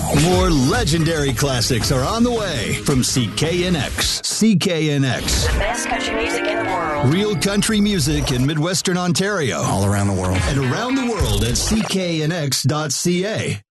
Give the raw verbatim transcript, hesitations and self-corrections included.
More legendary classics are on the way from C K N X. C K N X. The best country music in the world. Real country music in Midwestern Ontario. All around the world. And around the world at C K N X dot C A.